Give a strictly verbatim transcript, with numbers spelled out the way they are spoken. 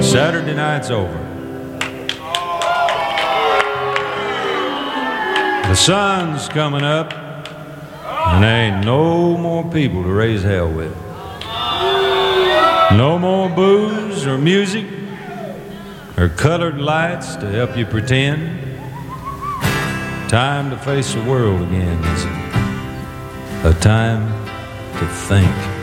Saturday night's over. The sun's coming up, and there ain't no more people to raise hell with. No more booze or music or colored lights to help you pretend. Time to face the world again, is it? A time to think.